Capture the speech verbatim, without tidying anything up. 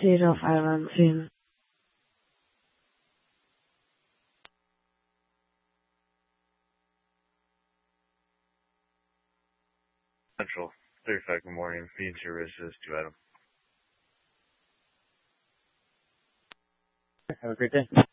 state of islands in Central. thirty-five, good morning. Feed your wishes to Adam. Have a great day.